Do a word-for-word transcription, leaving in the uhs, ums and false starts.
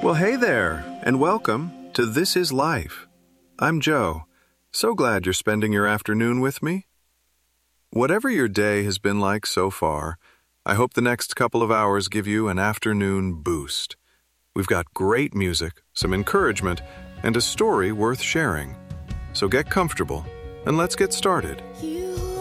Well, hey there, and welcome to This Is Life. I'm Joe. So glad you're spending your afternoon with me. Whatever your day has been like so far, I hope the next couple of hours give you an afternoon boost. We've got great music, some encouragement, and a story worth sharing. So get comfortable, and let's get started. You